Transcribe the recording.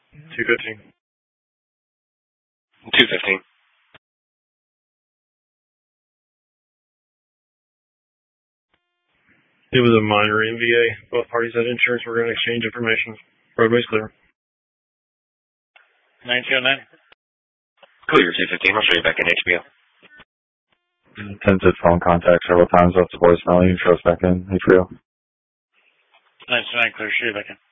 215. 215. It was a minor MVA. Both parties had insurance. We're going to exchange information. Roadway's clear. 909. Clear 215. I'll show you back in HBO. Attempted phone contact several times, left the voicemail. You can show us back in HBO. 909, clear. Show you back in.